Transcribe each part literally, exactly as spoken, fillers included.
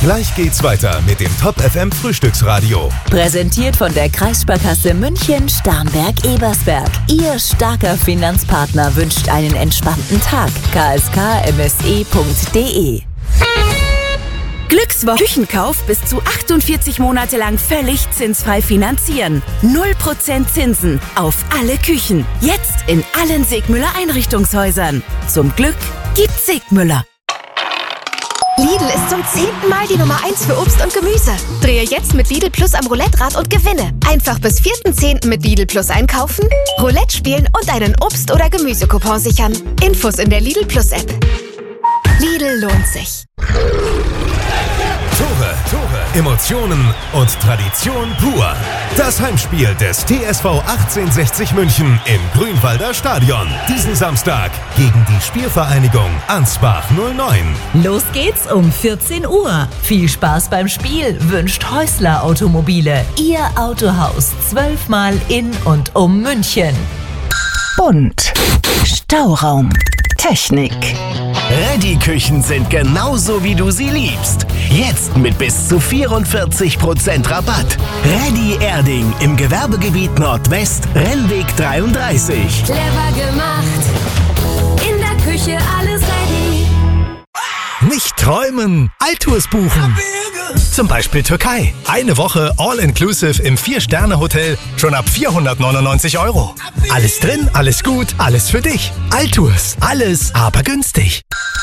Gleich geht's weiter mit dem Top F M Frühstücksradio. Präsentiert von der Kreissparkasse München Starnberg-Ebersberg. Ihr starker Finanzpartner wünscht einen entspannten Tag. k s k m s e punkt d e Glückswoche Küchenkauf bis zu achtundvierzig Monate lang völlig zinsfrei finanzieren. null Prozent Zinsen auf alle Küchen. Jetzt in allen Segmüller Einrichtungshäusern. Zum Glück gibt's Segmüller. Lidl ist zum zehnten Mal die Nummer eins für Obst und Gemüse. Drehe jetzt mit Lidl Plus am Roulette-Rad und gewinne. Einfach bis vierten zehnten mit Lidl Plus einkaufen, Roulette spielen und einen Obst- oder Gemüsecoupon sichern. Infos in der Lidl Plus App. Lidl lohnt sich. Tore, Tore, Emotionen und Tradition pur. Das Heimspiel des T S V achtzehnhundertsechzig München im Grünwalder Stadion. Diesen Samstag gegen die Spielvereinigung Ansbach null neun. Los geht's um vierzehn Uhr. Viel Spaß beim Spiel wünscht Häusler Automobile. Ihr Autohaus zwölfmal in und um München. Bunt. Stauraum. Technik. Reddy-Küchen sind genauso, wie du sie liebst. Jetzt mit bis zu vierundvierzig Prozent Rabatt. Reddy Erding im Gewerbegebiet Nordwest, Rennweg dreiunddreißig. Clever gemacht. In der Küche alles ready. Nicht träumen, Altours buchen. Zum Beispiel Türkei. Eine Woche All-Inclusive im Vier-Sterne-Hotel schon ab vierhundertneunundneunzig Euro. Alles drin, alles gut, alles für dich. Altours, alles aber günstig.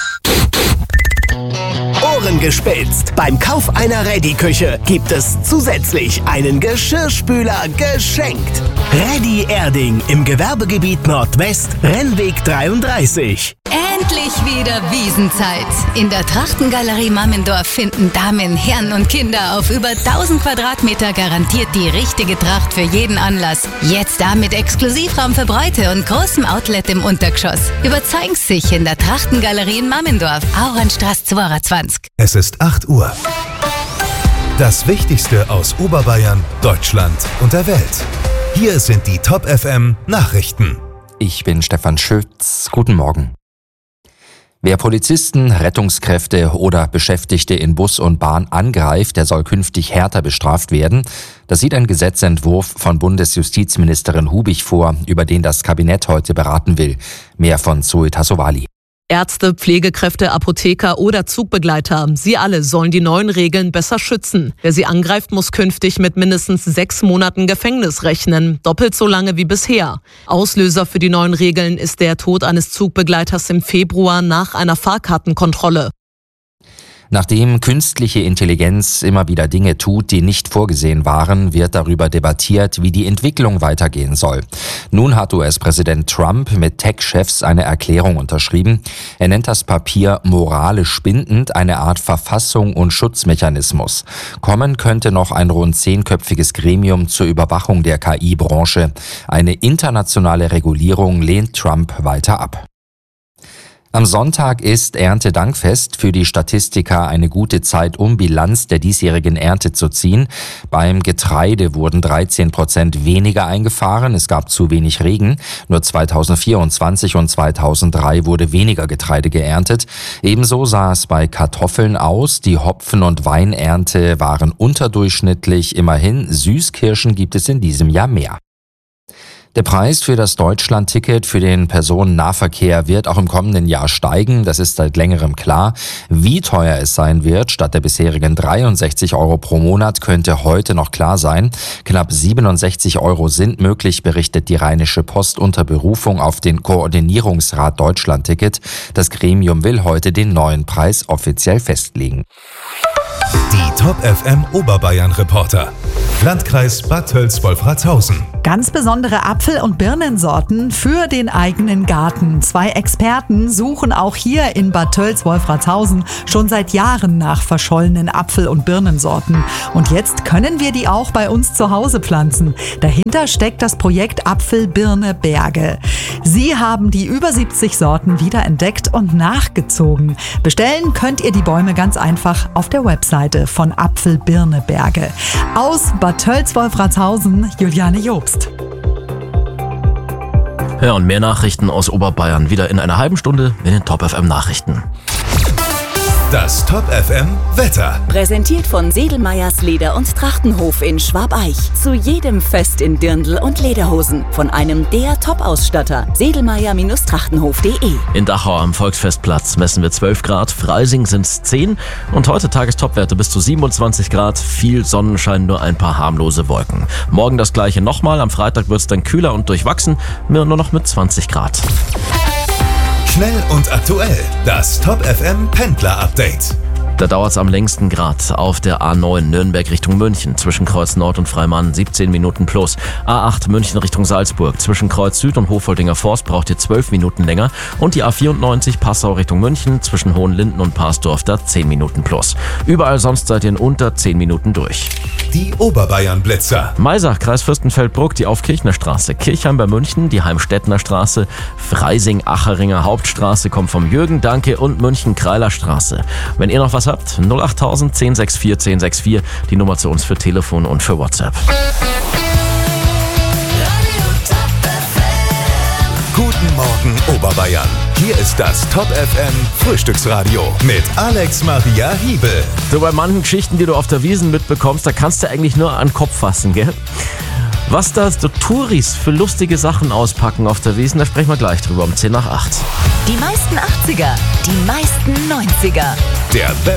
Ohren gespitzt. Beim Kauf einer Reddy-Küche gibt es zusätzlich einen Geschirrspüler geschenkt. Reddy Erding im Gewerbegebiet Nordwest, Rennweg dreiunddreißig. Endlich wieder Wiesenzeit. In der Trachtengalerie Mammendorf finden Damen, Herren und Kinder auf über tausend Quadratmeter garantiert die richtige Tracht für jeden Anlass. Jetzt da mit Exklusivraum für Bräute und großem Outlet im Untergeschoss. Überzeugen Sie sich in der Trachtengalerie in Mammendorf, Auernstraße zweiundzwanzig. Es ist acht Uhr. Das Wichtigste aus Oberbayern, Deutschland und der Welt. Hier sind die Top F M Nachrichten. Ich bin Stefan Schütz. Guten Morgen. Wer Polizisten, Rettungskräfte oder Beschäftigte in Bus und Bahn angreift, der soll künftig härter bestraft werden. Das sieht ein Gesetzentwurf von Bundesjustizministerin Hubig vor, über den das Kabinett heute beraten will. Mehr von Zoe Tassovali. Ärzte, Pflegekräfte, Apotheker oder Zugbegleiter, sie alle sollen die neuen Regeln besser schützen. Wer sie angreift, muss künftig mit mindestens sechs Monaten Gefängnis rechnen, doppelt so lange wie bisher. Auslöser für die neuen Regeln ist der Tod eines Zugbegleiters im Februar nach einer Fahrkartenkontrolle. Nachdem künstliche Intelligenz immer wieder Dinge tut, die nicht vorgesehen waren, wird darüber debattiert, wie die Entwicklung weitergehen soll. Nun hat U S-Präsident Trump mit Tech-Chefs eine Erklärung unterschrieben. Er nennt das Papier moralisch bindend, eine Art Verfassung und Schutzmechanismus. Kommen könnte noch ein rund zehnköpfiges Gremium zur Überwachung der K I-Branche. Eine internationale Regulierung lehnt Trump weiter ab. Am Sonntag ist Erntedankfest. Für die Statistiker eine gute Zeit, um Bilanz der diesjährigen Ernte zu ziehen. Beim Getreide wurden dreizehn Prozent weniger eingefahren. Es gab zu wenig Regen. Nur zweitausendvierundzwanzig und zweitausenddrei wurde weniger Getreide geerntet. Ebenso sah es bei Kartoffeln aus. Die Hopfen- und Weinernte waren unterdurchschnittlich. Immerhin, Süßkirschen gibt es in diesem Jahr mehr. Der Preis für das Deutschland-Ticket für den Personennahverkehr wird auch im kommenden Jahr steigen. Das ist seit längerem klar. Wie teuer es sein wird, statt der bisherigen dreiundsechzig Euro pro Monat, könnte heute noch klar sein. Knapp siebenundsechzig Euro sind möglich, berichtet die Rheinische Post unter Berufung auf den Koordinierungsrat Deutschland-Ticket. Das Gremium will heute den neuen Preis offiziell festlegen. Die Top F M Oberbayern Reporter. Landkreis Bad Tölz-Wolfratshausen. Ganz besondere Apfel- und Birnensorten für den eigenen Garten. Zwei Experten suchen auch hier in Bad Tölz-Wolfratshausen schon seit Jahren nach verschollenen Apfel- und Birnensorten. Und jetzt können wir die auch bei uns zu Hause pflanzen. Dahinter steckt das Projekt Apfel-Birne-Berge. Sie haben die über siebzig Sorten wiederentdeckt und nachgezogen. Bestellen könnt ihr die Bäume ganz einfach auf der Webseite von Apfel-Birne-Berge. Aus Bad Tölz-Wolfratshausen, Juliane Jobst. Ja, und mehr Nachrichten aus Oberbayern wieder in einer halben Stunde in den Top F M Nachrichten. das Top F M Wetter. Präsentiert von Sedelmeyers Leder- und Trachtenhof in Schwabeich. Zu jedem Fest in Dirndl und Lederhosen. Von einem der Top-Ausstatter. sedelmeyer Trachtenhof punkt de. In Dachau am Volksfestplatz messen wir zwölf Grad, Freising sind es zehn und heute Tagestopwerte bis zu siebenundzwanzig Grad, viel Sonnenschein, nur ein paar harmlose Wolken. Morgen das gleiche nochmal, am Freitag wird es dann kühler und durchwachsen, nur noch mit zwanzig Grad. Schnell und aktuell, das Top F M Pendler Update. Da dauert es am längsten Grad auf der A neun Nürnberg Richtung München, zwischen Kreuz Nord und Freimann siebzehn Minuten plus. A acht München Richtung Salzburg, zwischen Kreuz Süd und Hofoldinger Forst braucht ihr zwölf Minuten länger. Und die A vierundneunzig Passau Richtung München, zwischen Hohenlinden und Parsdorf da zehn Minuten plus. Überall sonst seid ihr in unter zehn Minuten durch. Die Oberbayern-Blitzer. Maisach, Kreis Fürstenfeldbruck, die Aufkirchner Straße. Kirchheim bei München, die Heimstettner Straße. Freising-Acheringer Hauptstraße kommt vom Jürgen Danke und München-Kreiler Straße. Wenn ihr noch was habt, null achttausend, zehn sechs vier, zehn sechs vier, die Nummer zu uns für Telefon und für WhatsApp. Guten Morgen Oberbayern. Hier ist das Top F M Frühstücksradio mit Alex Maria Hiebel. So, bei manchen Geschichten, die du auf der Wiesn mitbekommst, da kannst du eigentlich nur an den Kopf fassen, gell? Was da so Touris für lustige Sachen auspacken auf der Wiesn, da sprechen wir gleich drüber um zehn nach acht. Die meisten achtziger, die meisten neunziger. Der